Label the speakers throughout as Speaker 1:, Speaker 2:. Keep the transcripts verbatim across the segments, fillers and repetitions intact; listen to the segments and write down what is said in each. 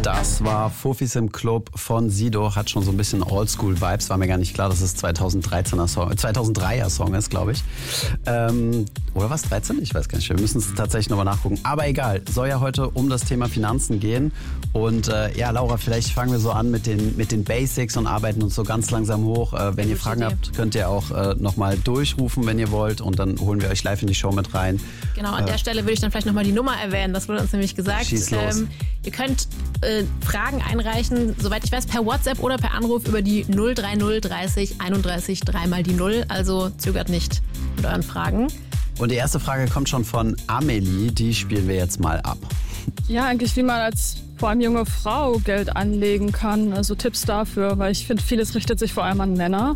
Speaker 1: Das war Fofis im Club von Sido, hat schon so ein bisschen Oldschool-Vibes, war mir gar nicht klar, dass es zweitausenddreizehner Song, zweitausenddreier Song ist, glaube ich. Ähm, oder was, dreizehn? Ich weiß gar nicht, wir müssen es tatsächlich nochmal nachgucken. Aber egal, soll ja heute um das Thema Finanzen gehen. Und äh, ja, Laura, vielleicht fangen wir so an mit den, mit den Basics und arbeiten uns so ganz langsam hoch. Äh, wenn ihr Fragen habt, könnt ihr auch äh, nochmal durchrufen, wenn ihr wollt. Und dann holen wir euch live in die Show mit rein.
Speaker 2: Genau, an
Speaker 1: äh,
Speaker 2: der Stelle würde ich dann vielleicht nochmal die Nummer erwähnen. Das wurde uns nämlich gesagt.
Speaker 1: Schieß los.
Speaker 2: Ähm, ihr könnt äh, Fragen einreichen, soweit ich weiß, per WhatsApp oder per Anruf über die null drei null dreißig einunddreißig drei mal die null. Also zögert nicht mit euren Fragen.
Speaker 1: Und die erste Frage kommt schon von Amelie. Die spielen wir jetzt mal ab.
Speaker 3: Ja, eigentlich wie man als vor allem junge Frau Geld anlegen kann. Also Tipps dafür, weil ich finde, vieles richtet sich vor allem an Männer.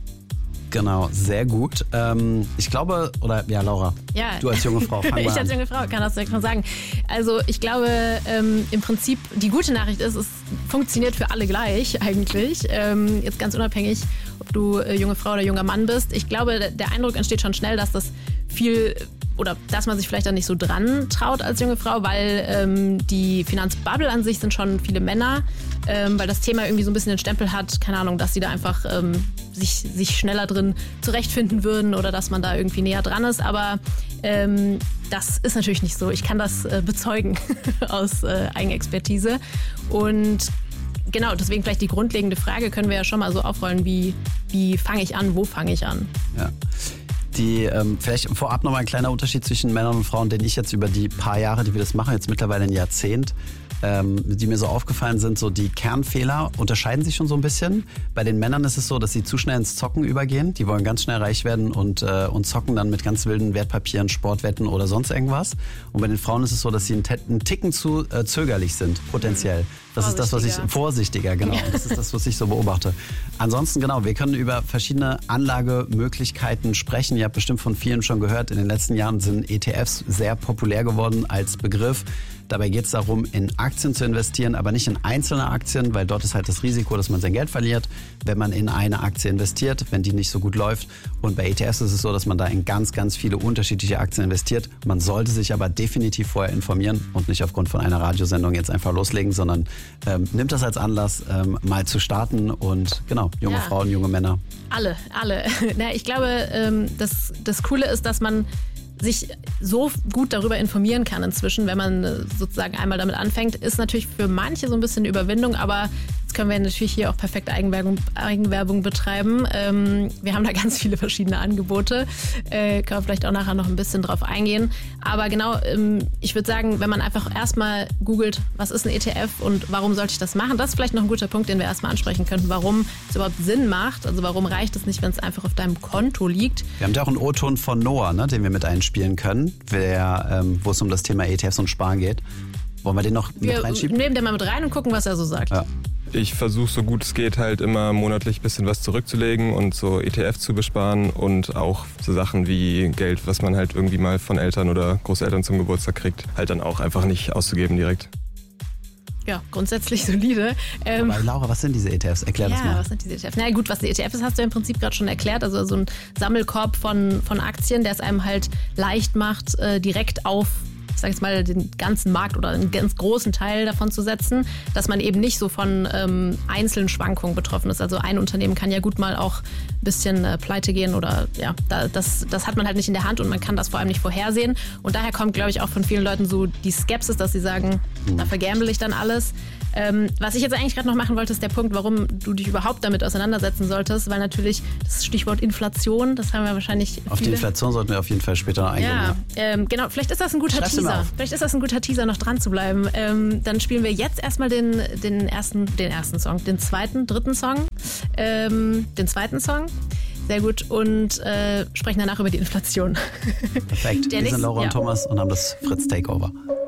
Speaker 1: Genau, sehr gut. Ähm, ich glaube, oder ja, Laura,
Speaker 2: ja.
Speaker 1: du als junge Frau, fang mal
Speaker 2: Ich
Speaker 1: an.
Speaker 2: als junge Frau kann das direkt mal sagen. Also ich glaube, ähm, im Prinzip, die gute Nachricht ist, es funktioniert für alle gleich eigentlich. Ähm, jetzt ganz unabhängig, ob du äh, junge Frau oder junger Mann bist. Ich glaube, der, der Eindruck entsteht schon schnell, dass das viel... oder dass man sich vielleicht dann nicht so dran traut als junge Frau, weil ähm, die Finanzbubble an sich sind schon viele Männer, ähm, weil das Thema irgendwie so ein bisschen den Stempel hat, keine Ahnung, dass sie da einfach ähm, sich, sich schneller drin zurechtfinden würden oder dass man da irgendwie näher dran ist, aber ähm, das ist natürlich nicht so. Ich kann das äh, bezeugen aus äh, Eigenexpertise und genau, deswegen vielleicht die grundlegende Frage können wir ja schon mal so aufrollen, wie, wie fange ich an, wo fange ich an?
Speaker 1: Ja. Die, ähm, vielleicht vorab nochmal ein kleiner Unterschied zwischen Männern und Frauen, den ich jetzt über die paar Jahre, die wir das machen, jetzt mittlerweile ein Jahrzehnt, ähm, die mir so aufgefallen sind, so die Kernfehler unterscheiden sich schon so ein bisschen. Bei den Männern ist es so, dass sie zu schnell ins Zocken übergehen. Die wollen ganz schnell reich werden und, äh, und zocken dann mit ganz wilden Wertpapieren, Sportwetten oder sonst irgendwas. Und bei den Frauen ist es so, dass sie einen, einen Ticken zu äh, zögerlich sind, potenziell. Das ist das, was ich, vorsichtiger, genau. Ja. Das ist das, was ich so beobachte. Ansonsten, genau, wir können über verschiedene Anlagemöglichkeiten sprechen. Ihr habt bestimmt von vielen schon gehört, in den letzten Jahren sind E T Fs sehr populär geworden als Begriff. Dabei geht es darum, in Aktien zu investieren, aber nicht in einzelne Aktien, weil dort ist halt das Risiko, dass man sein Geld verliert, wenn man in eine Aktie investiert, wenn die nicht so gut läuft. Und bei E T Fs ist es so, dass man da in ganz, ganz viele unterschiedliche Aktien investiert. Man sollte sich aber definitiv vorher informieren und nicht aufgrund von einer Radiosendung jetzt einfach loslegen, sondern ähm, nimmt das als Anlass, ähm, mal zu starten. Und genau, junge
Speaker 2: ja.
Speaker 1: Frauen, junge Männer.
Speaker 2: Alle, alle. Na, ich glaube, ähm, das, das Coole ist, dass man sich so gut darüber informieren kann inzwischen, wenn man sozusagen einmal damit anfängt, ist natürlich für manche so ein bisschen eine Überwindung, aber jetzt können wir natürlich hier auch perfekt Eigenwerbung, Eigenwerbung betreiben. Ähm, wir haben da ganz viele verschiedene Angebote, äh, können wir vielleicht auch nachher noch ein bisschen drauf eingehen, aber genau, ähm, ich würde sagen, wenn man einfach erstmal googelt, was ist ein E T F und warum sollte ich das machen, das ist vielleicht noch ein guter Punkt, den wir erstmal ansprechen könnten, warum es überhaupt Sinn macht, also warum reicht es nicht, wenn es einfach auf deinem Konto liegt.
Speaker 1: Wir haben ja auch einen O-Ton von Noah, ne, den wir mit einspielen können, wer, ähm, wo es um das Thema E T Fs und Sparen geht. Wollen wir den noch mit
Speaker 2: wir
Speaker 1: reinschieben?
Speaker 2: Wir nehmen den mal mit rein und gucken, was er so sagt.
Speaker 1: Ja.
Speaker 4: Ich versuche so gut es geht halt immer monatlich ein bisschen was zurückzulegen und so E T F zu besparen und auch so Sachen wie Geld, was man halt irgendwie mal von Eltern oder Großeltern zum Geburtstag kriegt, halt dann auch einfach nicht auszugeben direkt.
Speaker 2: Ja, grundsätzlich solide. Ähm,
Speaker 1: Aber Laura, was sind diese E T Fs? Erklär
Speaker 2: ja,
Speaker 1: das mal.
Speaker 2: was sind diese E T Fs? Na gut, was die E T F ist, hast du im Prinzip gerade schon erklärt. Also so ein Sammelkorb von, von Aktien, der es einem halt leicht macht, äh, direkt auf, ich sag jetzt mal, den ganzen Markt oder einen ganz großen Teil davon zu setzen, dass man eben nicht so von ähm, einzelnen Schwankungen betroffen ist. Also ein Unternehmen kann ja gut mal auch ein bisschen äh, pleite gehen oder ja, da, das, das hat man halt nicht in der Hand und man kann das vor allem nicht vorhersehen. Und daher kommt, glaube ich, auch von vielen Leuten so die Skepsis, dass sie sagen, mhm. da vergamble ich dann alles. Ähm, was ich jetzt eigentlich gerade noch machen wollte, ist der Punkt, warum du dich überhaupt damit auseinandersetzen solltest, weil natürlich das Stichwort Inflation, das haben wir wahrscheinlich
Speaker 1: Auf
Speaker 2: viele.
Speaker 1: die Inflation sollten wir auf jeden Fall später noch eingehen.
Speaker 2: Ja,
Speaker 1: Ja,
Speaker 2: ähm, genau, vielleicht ist das ein guter
Speaker 1: Schreib's dir mal
Speaker 2: Teaser.
Speaker 1: auf.
Speaker 2: Vielleicht ist das ein guter Teaser, noch dran zu bleiben. Ähm, dann spielen wir jetzt erstmal den, den, ersten, den ersten Song, den zweiten, dritten Song, ähm, den zweiten Song. Sehr gut. Und äh, sprechen danach über die Inflation.
Speaker 1: Perfekt.
Speaker 2: Der
Speaker 1: Wir sind
Speaker 2: nächste-
Speaker 1: Laura
Speaker 2: ja.
Speaker 1: und Thomas und haben das Fritz Takeover.